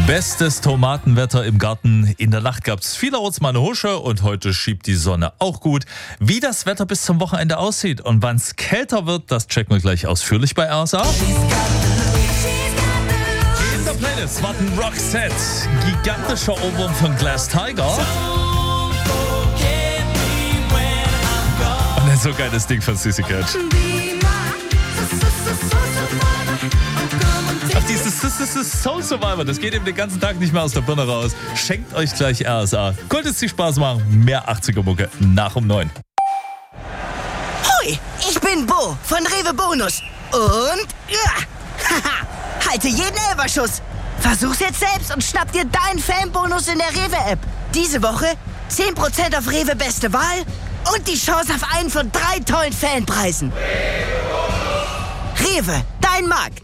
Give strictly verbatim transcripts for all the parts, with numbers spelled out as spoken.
Bestes Tomatenwetter im Garten. In der Nacht gab es vielerorts mal eine Husche und heute schiebt die Sonne auch gut. Wie das Wetter bis zum Wochenende aussieht und wann es kälter wird, das checken wir gleich ausführlich bei R S A. In der Playlist warten Roxette, gigantischer Ohrwurm von Glass Tiger. Und ein so geiles Ding von Sissy Catch. Ach, dieses das ist Soul Survivor, das geht eben den ganzen Tag nicht mehr aus der Birne raus. Schenkt euch gleich R S A. Könnte es sich Spaß machen. Mehr achtziger-Mucke nach um neun. Hoi, ich bin Bo von Rewe Bonus. Und ja, haha, halte jeden Elferschuss. Versuch's jetzt selbst und schnapp dir deinen Fanbonus in der Rewe-App. Diese Woche zehn Prozent auf Rewe Beste Wahl und die Chance auf einen von drei tollen Fanpreisen. Rewe, dein Markt.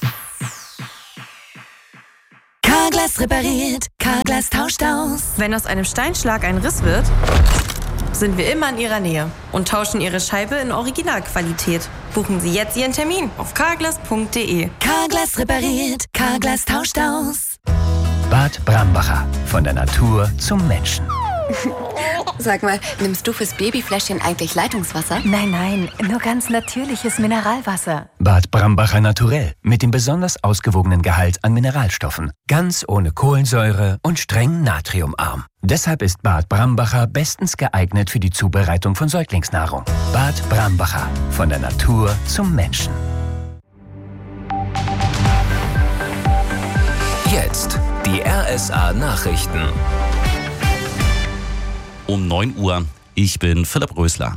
Carglass repariert, Carglass tauscht aus. Wenn aus einem Steinschlag ein Riss wird, sind wir immer in Ihrer Nähe und tauschen Ihre Scheibe in Originalqualität. Buchen Sie jetzt Ihren Termin auf carglass punkt de. Carglass repariert, Carglass tauscht aus. Bad Brambacher. Von der Natur zum Menschen. Sag mal, nimmst du fürs Babyfläschchen eigentlich Leitungswasser? Nein, nein, nur ganz natürliches Mineralwasser. Bad Brambacher Naturell. Mit dem besonders ausgewogenen Gehalt an Mineralstoffen. Ganz ohne Kohlensäure und streng natriumarm. Deshalb ist Bad Brambacher bestens geeignet für die Zubereitung von Säuglingsnahrung. Bad Brambacher. Von der Natur zum Menschen. Jetzt die R S A-Nachrichten. Um neun Uhr. Ich bin Philipp Rösler.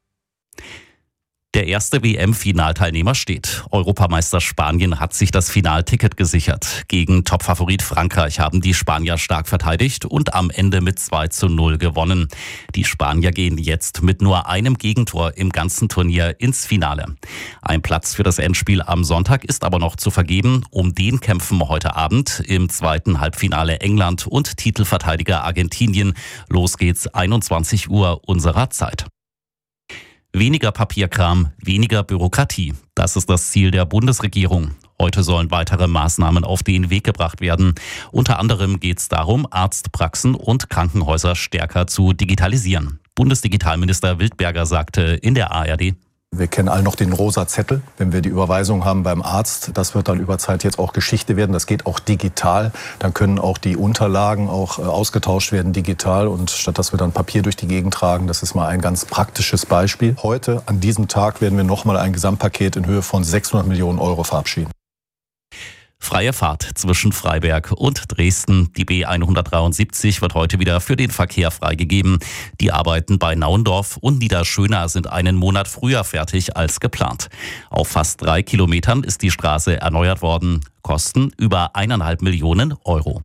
Der erste W M-Finalteilnehmer steht. Europameister Spanien hat sich das Finalticket gesichert. Gegen Topfavorit Frankreich haben die Spanier stark verteidigt und am Ende mit zwei zu null gewonnen. Die Spanier gehen jetzt mit nur einem Gegentor im ganzen Turnier ins Finale. Ein Platz für das Endspiel am Sonntag ist aber noch zu vergeben. Um den kämpfen heute Abend im zweiten Halbfinale England und Titelverteidiger Argentinien. Los geht's einundzwanzig Uhr unserer Zeit. Weniger Papierkram, weniger Bürokratie. Das ist das Ziel der Bundesregierung. Heute sollen weitere Maßnahmen auf den Weg gebracht werden. Unter anderem geht es darum, Arztpraxen und Krankenhäuser stärker zu digitalisieren. Bundesdigitalminister Wildberger sagte in der A R D: Wir kennen alle noch den rosa Zettel, wenn wir die Überweisung haben beim Arzt. Das wird dann über Zeit jetzt auch Geschichte werden. Das geht auch digital. Dann können auch die Unterlagen auch ausgetauscht werden digital. Und statt dass wir dann Papier durch die Gegend tragen, das ist mal ein ganz praktisches Beispiel. Heute, an diesem Tag, werden wir nochmal ein Gesamtpaket in Höhe von sechshundert Millionen Euro verabschieden. Freie Fahrt zwischen Freiberg und Dresden. Die B hundertdreiundsiebzig wird heute wieder für den Verkehr freigegeben. Die Arbeiten bei Nauendorf und Niederschöna sind einen Monat früher fertig als geplant. Auf fast drei Kilometern ist die Straße erneuert worden. Kosten über eineinhalb Millionen Euro.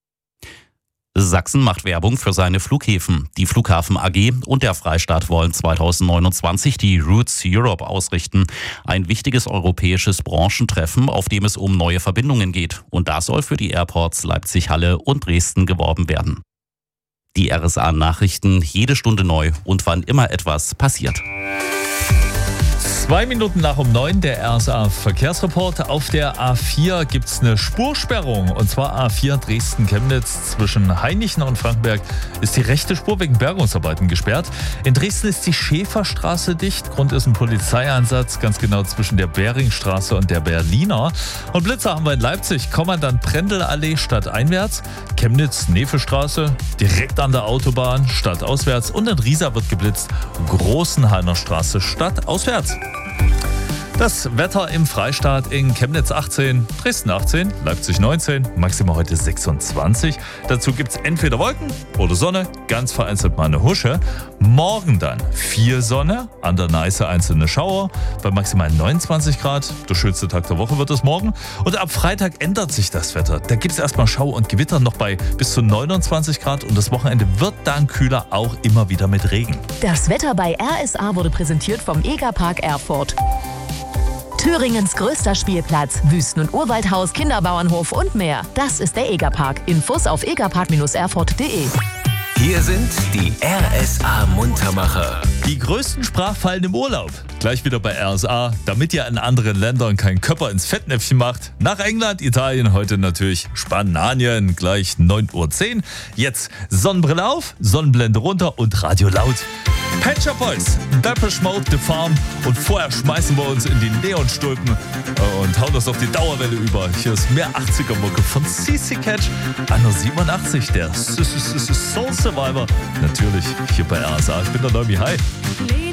Sachsen macht Werbung für seine Flughäfen. Die Flughafen A G und der Freistaat wollen zweitausendneunundzwanzig die Routes Europe ausrichten. Ein wichtiges europäisches Branchentreffen, auf dem es um neue Verbindungen geht. Und da soll für die Airports Leipzig-Halle und Dresden geworben werden. Die R S A-Nachrichten jede Stunde neu und wann immer etwas passiert. Zwei Minuten nach um neun, der R S A-Verkehrsreport. Auf der A vier gibt es eine Spursperrung. Und zwar A vier Dresden-Chemnitz. Zwischen Hainichen und Frankenberg ist die rechte Spur wegen Bergungsarbeiten gesperrt. In Dresden ist die Schäferstraße dicht. Grund ist ein Polizeieinsatz, ganz genau zwischen der Beringstraße und der Berliner. Und Blitzer haben wir in Leipzig. Kommandant Prendl-Allee stadteinwärts. Chemnitz, Nefelstraße, direkt an der Autobahn, stadtauswärts. Und in Riesa wird geblitzt. Großenhainer Straße, stadtauswärts. Das Wetter im Freistaat: in Chemnitz achtzehn, Dresden achtzehn, Leipzig neunzehn, maximal heute sechsundzwanzig. Dazu gibt es entweder Wolken oder Sonne, ganz vereinzelt mal eine Husche. Morgen dann viel Sonne, an der Neiße einzelne Schauer, bei maximal neunundzwanzig Grad. Der schönste Tag der Woche wird es morgen. Und ab Freitag ändert sich das Wetter. Da gibt es erstmal Schau und Gewitter noch bei bis zu neunundzwanzig Grad. Und das Wochenende wird dann kühler, auch immer wieder mit Regen. Das Wetter bei R S A wurde präsentiert vom Egerpark Erfurt. Thüringens größter Spielplatz, Wüsten- und Urwaldhaus, Kinderbauernhof und mehr. Das ist der Egerpark. Infos auf egerpark Bindestrich erfurt punkt de. Hier sind die R S A Muntermacher. Die größten Sprachfallen im Urlaub. Gleich wieder bei R S A, damit ihr in anderen Ländern keinen Köpper ins Fettnäpfchen macht. Nach England, Italien, heute natürlich Spanien, gleich neun Uhr zehn. Jetzt Sonnenbrille auf, Sonnenblende runter und Radio laut. Pet Shop Boys, Depeche Mode, The Farm und vorher schmeißen wir uns in die Neonstulpen und hauen das auf die Dauerwelle über. Hier ist mehr achtziger-Mucke von C C Catch, Anno siebenundachtzig, der Soul Survivor. Natürlich hier bei R S A. Ich bin der Neumi, hi.